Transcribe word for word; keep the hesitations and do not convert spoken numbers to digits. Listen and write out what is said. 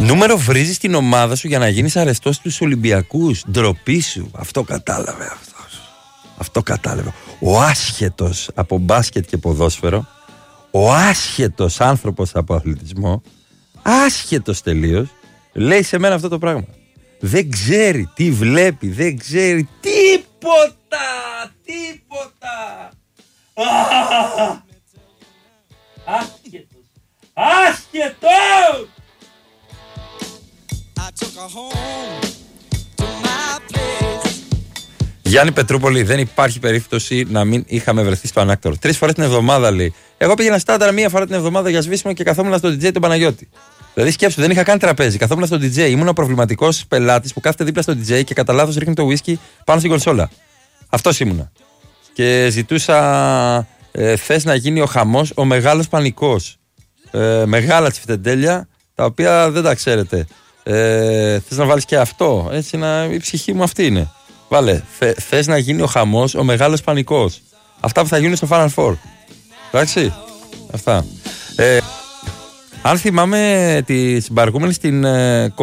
Νούμερο βρίζεις την ομάδα σου για να γίνεις αρεστός στους Ολυμπιακούς. Ντροπή σου. Αυτό κατάλαβε αυτός. Αυτό κατάλαβε. Ο άσχετος από μπάσκετ και ποδόσφαιρο, ο άσχετος άνθρωπος από αθλητισμό, άσχετος τελείως, λέει σε μένα αυτό το πράγμα. Δεν ξέρει τι βλέπει, δεν ξέρει τίποτα, τίποτα. Άσχετος, άσχετος. Γιάννη Πετρούπολη, δεν υπάρχει περίπτωση να μην είχαμε βρεθεί στο ανάκτορο. Τρεις φορές την εβδομάδα, λέει. Εγώ πήγαινα στάνταρ μία φορά την εβδομάδα για σβήσιμο και καθόμουν στο ντι τζέι τον Παναγιώτη. Δηλαδή σκέψου, δεν είχα καν τραπέζι. Καθόμουν στο ντι τζέι. Ήμουν ο προβληματικός πελάτης που κάθεται δίπλα στο ντι τζέι και κατά λάθος ρίχνει το whisky πάνω στην κονσόλα. Αυτός ήμουνα. Και ζητούσα, ε, θες να γίνει ο χαμός, ο μεγάλος πανικός. Ε, μεγάλα τσιφτεντέλια, τα οποία δεν τα ξέρετε. Ε, θες να βάλεις και αυτό. Έτσι, να, η ψυχή μου αυτή είναι. Βάλε, θε, θες να γίνει ο χαμός, ο μεγάλος πανικός. Αυτά που θα γίνουν στο Final Four. Εντάξει, αυτά. Ε, αν θυμάμαι τη συμπαρκούμενη στην ε,